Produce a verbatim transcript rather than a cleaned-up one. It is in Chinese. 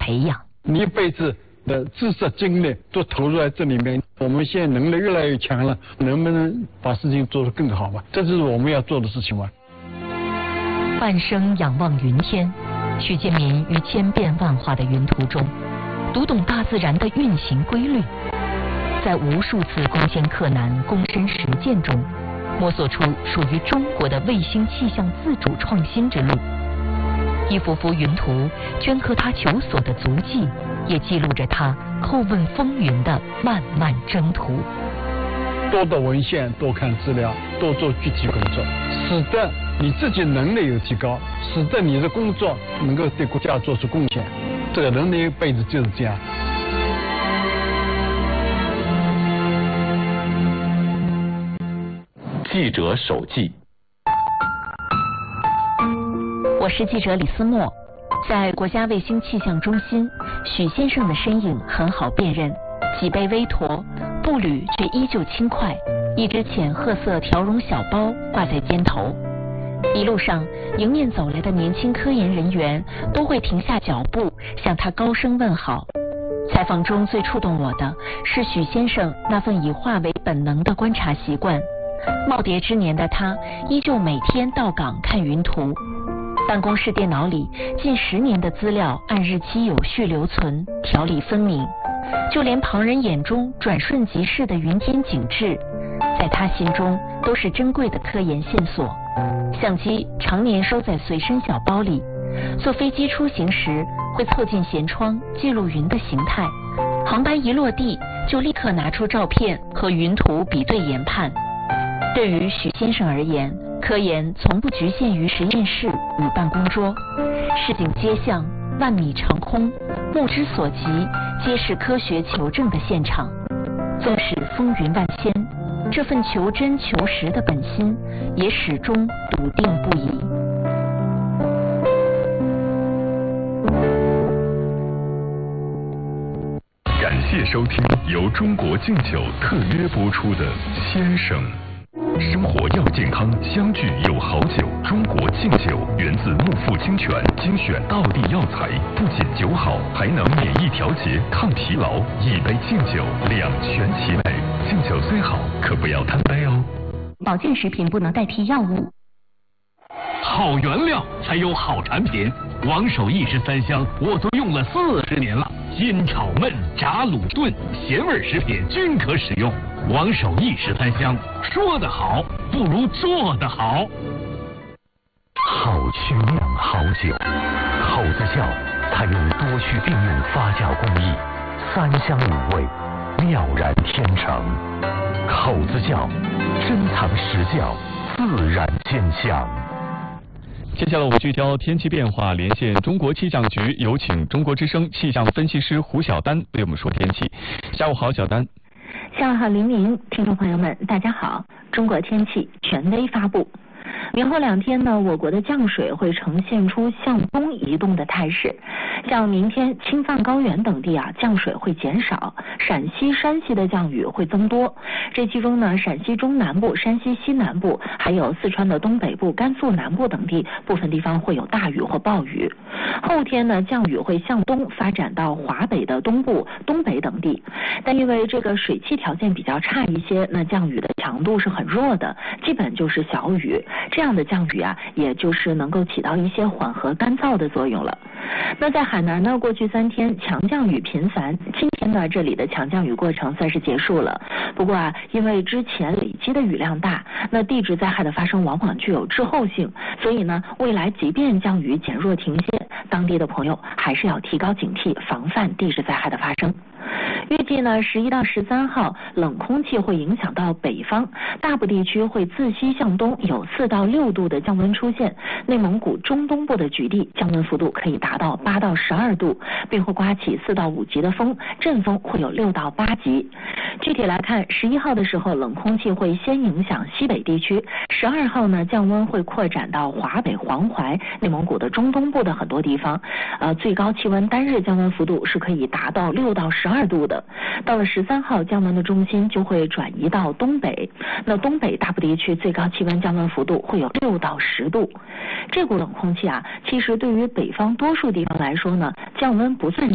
培养。 你一辈子的知识精力都投入在这里面，我们现在能力越来越强了，能不能把事情做得更好嘛？这就是我们要做的事情嘛。 半生仰望云天，许建民于千变万化的云图中，读懂大自然的运行规律，在无数次攻坚克难、躬身实践中，摸索出属于中国的卫星气象自主创新之路。一幅幅云图镌刻他求索的足迹，也记录着他叩问风云的漫漫征途。 多读文献，多看资料，多做具体工作，使得你自己能力有提高，使得你的工作能够对国家做出贡献。这个人的一辈子就是这样。 记者手记。 我是记者李思墨，在国家卫星气象中心，许先生的身影很好辨认，脊背微驼，步履却依旧轻快，一只浅褐色条绒小包挂在肩头。一路上，迎面走来的年轻科研人员都会停下脚步，向他高声问好。采访中最触动我的是许先生那份以化为本能的观察习惯。耄耋之年的他，依旧每天到岗看云图。办公室电脑里近十年的资料按日期有序留存，条理分明。就连旁人眼中转瞬即逝的云天景致，在他心中都是珍贵的科研线索。相机常年收在随身小包里，坐飞机出行时会凑近舷窗记录云的形态，航班一落地就立刻拿出照片和云图比对研判。对于许先生而言，科研从不局限于实验室与办公桌，市井街巷、万米长空，目之所及皆是科学求证的现场。纵使风云万千，这份求真求实的本心也始终笃定不移。 感谢收听由中国敬酒特约播出的《先生》。生活要健康，相聚有好酒。中国敬酒源自木富清泉精选道地药材，不仅酒好，还能免疫调节、抗疲劳。一杯敬酒，两全其美。敬酒虽好，可不要贪杯哦。 保健食品不能代替药物。 好原料才有好产品。王守义十三香我都用了四十年了，煎炒焖炸卤炖咸味食品均可使用。王守义十三香，说得好不如做得好。 好曲酿好酒，口子窖采用多区并用发酵工艺，三香五味，妙然天成。口子窖珍藏实窖，自然鲜香。 接下来我们聚焦天气变化，连线中国气象局，有请中国之声气象分析师胡晓丹为我们说天气。下午好，晓丹。 下午好，黎明，听众朋友们，大家好。中国天气权威发布。明后两天呢，我国的降水会呈现出向东移动的态势。像明天青藏高原等地啊，降水会减少，陕西、山西的降雨会增多。这其中呢，陕西中南部、山西西南部，还有四川的东北部、甘肃南部等地，部分地方会有大雨或暴雨。后天呢，降雨会向东发展到华北的东部、东北等地，但因为这个水汽条件比较差一些，那降雨的强度是很弱的，基本就是小雨。这样的降雨啊，也就是能够起到一些缓和干燥的作用了。那在海南呢，过去三天强降雨频繁，今天呢，这里的强降雨过程算是结束了。不过啊，因为之前累积的雨量大，那地质灾害的发生往往具有滞后性，所以呢，未来即便降雨减弱停歇，当地的朋友还是要提高警惕，防范地质灾害的发生。预计呢，十一到十三号，冷空气会影响到北方，大部地区会自西向东有四到六度的降温出现。内蒙古中东部的局地降温幅度可以达到八到十二度，并会刮起四到五级的风，阵风会有六到八级。具体来看，十一号的时候，冷空气会先影响西北地区；十二号呢，降温会扩展到华北、黄淮、内蒙古的中东部的很多地方，呃，最高气温单日降温幅度是可以达到六到十二度的。到了十三号，降温的中心就会转移到东北，那东北大部地区最高气温降温幅度会有六到十度。这股冷空气啊，其实对于北方多数地方来说呢，降温不算